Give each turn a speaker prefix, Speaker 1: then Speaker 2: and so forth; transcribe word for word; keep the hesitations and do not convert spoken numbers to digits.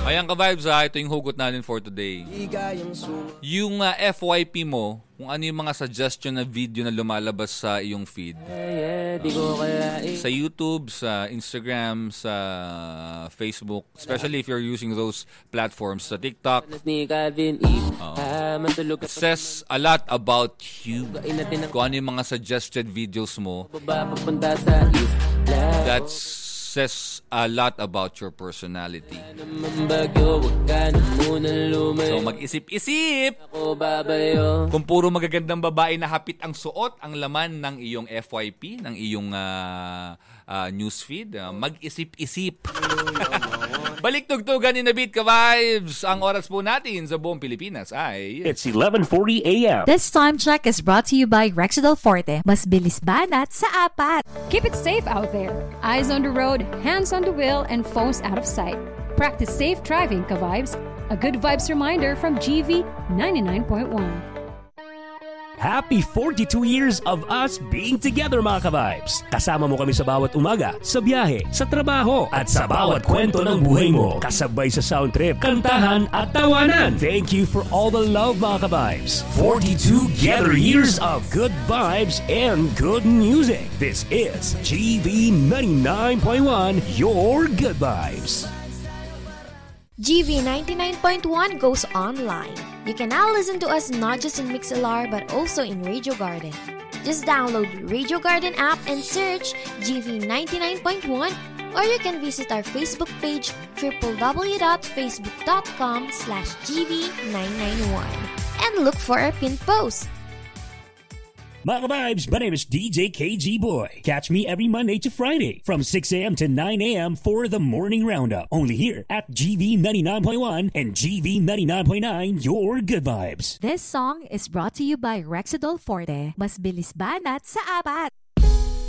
Speaker 1: Ayan ka-vibes ha, ito yung hugot natin for today. Yung uh, F Y P mo, kung ano yung mga suggestion na video na lumalabas sa iyong feed. Sa YouTube, sa Instagram, sa Facebook, especially if you're using those platforms, sa TikTok. Uh, it says a lot about you. Kung ano yung mga suggested videos mo. That's says a lot about your personality. So mag-isip-isip. Kung puro magagandang babae na hapit ang suot, ang laman ng iyong F Y P, ng iyong uh, uh, newsfeed, uh, mag-isip-isip. Balik tugtugan in a bit ka-vibes. Ang oras po natin sa buong Pilipinas ay...
Speaker 2: It's eleven forty a m
Speaker 3: This time check is brought to you by Rexidol Forte. Mas bilis banat sa apat.
Speaker 4: Keep it safe out there. Eyes on the road, hands on the wheel, and phones out of sight. Practice safe driving, ka-vibes. A good vibes reminder from G V ninety-nine point one.
Speaker 2: Happy forty-two years of us being together, mga ka-vibes. Kasama mo kami sa bawat umaga, sa biyahe, sa trabaho, at sa bawat kwento ng buhay mo. Kasabay sa sound trip, kantahan at tawanan. Thank you for all the love, mga ka-vibes. forty-two together years of good vibes and good music. This is G V ninety-nine point one, your good vibes.
Speaker 5: G V ninety-nine point one goes online. You can now listen to us not just in Mixlr but also in Radio Garden. Just download the Radio Garden app and search G V ninety-nine point one, or you can visit our Facebook page w w w dot facebook dot com slash G V nine nine one and look for our pinned post.
Speaker 2: Mga ka-vibes, my name is D J K G Boy. Catch me every Monday to Friday from six a m to nine a m for the Morning Roundup. Only here at G V ninety-nine point one and G V ninety-nine point nine, your good vibes.
Speaker 3: This song is brought to you by Rexidol Forte. Mas bilis banat sa apat.